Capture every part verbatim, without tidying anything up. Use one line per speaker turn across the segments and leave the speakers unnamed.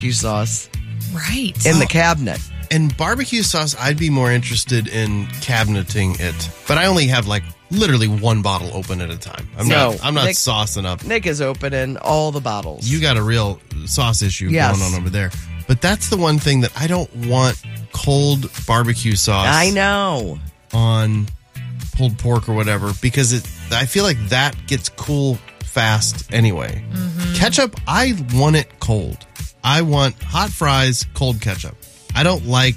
barbecue sauce
Right.
in
Oh.
the cabinet.
And barbecue sauce, I'd be more interested in cabineting it. But I only have like literally one bottle open at a time. I'm
No,
not I'm not
Nick-
saucing up.
Nick is opening all the bottles.
You got a real sauce issue
Yes.
going on over there. But that's the one thing that I don't want cold barbecue sauce
I know.
on pulled pork or whatever because it I feel like that gets cool fast anyway.
Mm-hmm.
Ketchup, I want it cold. I want hot fries, cold ketchup. I don't like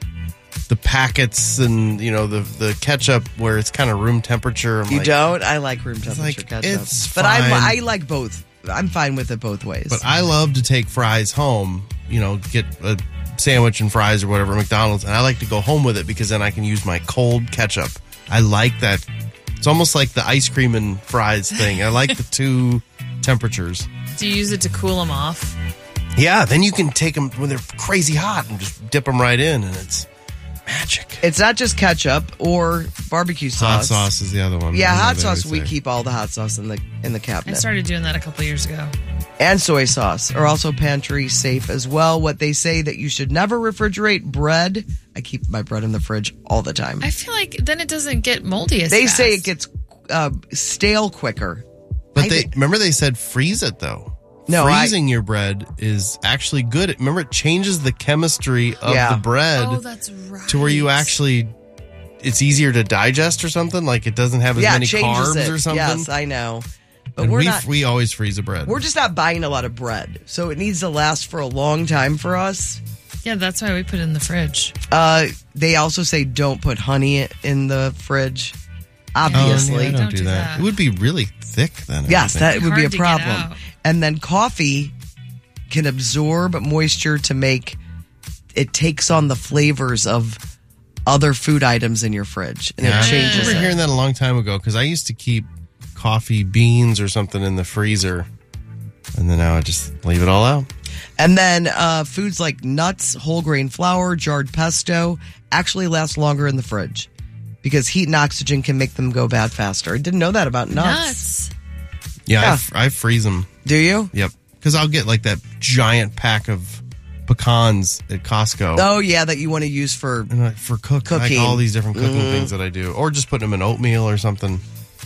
the packets and, you know, the the ketchup where it's kind of room temperature. I'm
You
like,
don't? I like room temperature
like,
ketchup.
it's
but I
fine.
I like both. I'm fine with it both ways.
But I love to take fries home, you know, get a sandwich and fries or whatever at McDonald's, and I like to go home with it because then I can use my cold ketchup. I like that. It's almost like the ice cream and fries thing. I like the two temperatures.
Do you use it to cool them off?
Yeah, then you can take them when they're crazy hot and just dip them right in, and it's magic.
It's not just ketchup or barbecue
Hot
sauce.
sauce is the other one.
Yeah,
I know
hot
they
sauce.
always
We
say.
keep all the hot sauce in the in the
I
cabinet.
started doing that a couple years ago.
And soy sauce are also pantry safe as well. What they say that you should never refrigerate bread. I keep my bread in the fridge all the time.
I feel like then it doesn't get moldy as
They
fast.
say it gets uh, stale quicker.
But
I
they
think-
remember they said freeze it though.
No, I-
freezing your bread is actually good. Remember, it changes the chemistry of
Yeah.
the bread
Oh, that's right.
to where you actually, it's easier to digest or something. Like it doesn't have as
yeah,
many
it changes
carbs
it.
or something.
Yes, I know. But
and
we're
we
not.
we always freeze a bread.
We're just not buying a lot of bread, so it needs to last for a long time for us.
Yeah, that's why we put it in the fridge.
Uh, they also say don't put honey in the fridge.
Oh,
Obviously,
yeah, don't,
Don't
do
do
that.
that.
It would be really thick then. I
yes,
think.
that would be a
Hard to get
problem.
out.
And then coffee can absorb moisture to make it takes on the flavors of other food items in your fridge, and
Yeah,
it
I
changes
remember
it.
hearing that a long time ago because I used to keep coffee beans or something in the freezer, and then now I just leave it all out.
And then uh, foods like nuts, whole grain flour, jarred pesto actually last longer in the fridge because heat and oxygen can make them go bad faster. I didn't know that about nuts.
Nuts.
Yeah, I
Yeah.
f- I, freeze them.
Do you?
Yep, because I'll get like that giant pack of pecans at Costco.
Oh, yeah, that you want to use for.
And like for cook,
Cooking.
like all these different cooking
Mhm.
things that I do, or just putting them in oatmeal or something.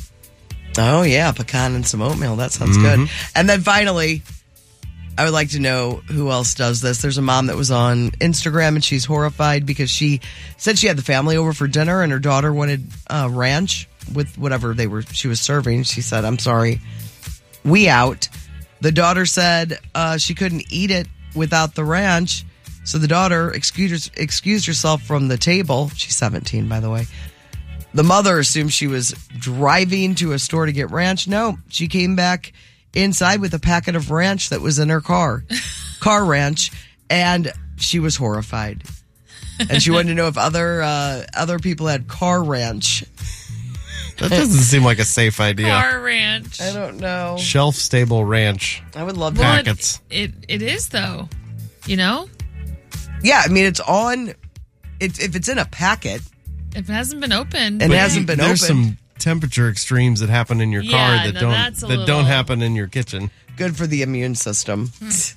Oh, yeah, pecan and some oatmeal. That sounds
Mm-hmm.
good. And then finally, I would like to know who else does this. There's a mom that was on Instagram and she's horrified because she said she had the family over for dinner and her daughter wanted uh, ranch with whatever they were she was serving. She said, "I'm sorry, we out." The daughter said uh, she couldn't eat it without the ranch, so the daughter excused excused herself from the table. She's seventeen, by the way. The mother assumed she was driving to a store to get ranch. No, she came back inside with a packet of ranch that was in her car, car ranch, and she was horrified. And she wanted to know if other uh, other people had car ranch.
That doesn't seem like a safe idea.
Car ranch.
I don't know.
Shelf stable ranch.
I would love to.
Well,
packets.
It, it it is though. You know,
Yeah, I mean it's on. It's if it's in a packet.
if it hasn't been opened,
And
But
it hasn't been
There's
opened.
some temperature extremes that happen in your
Yeah,
car that
no,
don't
that's
that
a little-
don't happen in your kitchen.
Good for the immune system.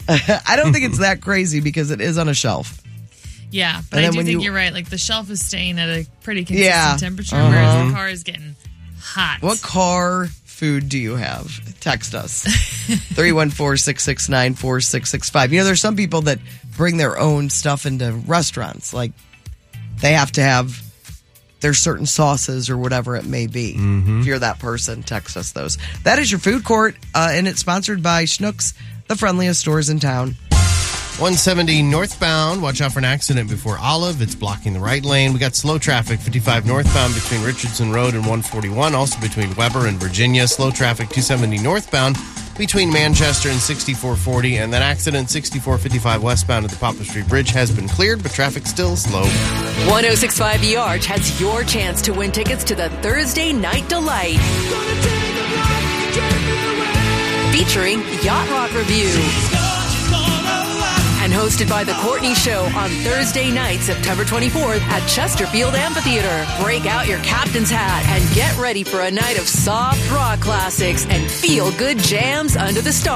I don't think it's that crazy because it is on a shelf.
yeah. But
And
I
then
do
when
think
you-
you're right. Like the shelf is staying at a pretty consistent
Yeah.
temperature,
Uh-huh.
whereas the car is getting hot.
What car food do you have? Text us. three one four, six six nine, four six six five. You know, there's some people that bring their own stuff into restaurants. Like, they have to have their certain sauces or whatever it may be. If you're that person, text us those. That is your food court, uh, and it's sponsored by Schnucks, the friendliest stores in town.
one seventy northbound. Watch out for an accident before Olive. It's blocking the right lane. We got slow traffic, fifty-five northbound between Richardson Road and one forty-one. Also between Weber and Virginia. Slow traffic, two seventy northbound between Manchester and sixty-four forty. And that accident, sixty-four fifty-five westbound at the Poplar Street Bridge, has been cleared, but traffic still slow.
one oh six point five E Arch has your chance to win tickets to the Thursday Night Delight. Featuring Yacht Rock Review. And hosted by The Courtney Show on Thursday night, September twenty-fourth at Chesterfield Amphitheater. Break out your captain's hat and get ready for a night of soft rock classics and feel-good jams under the stars.